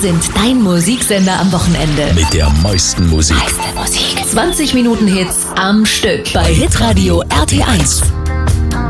sind dein Musiksender am Wochenende. Mit der meisten Musik. 20 Minuten Hits am Stück bei Hitradio RT1.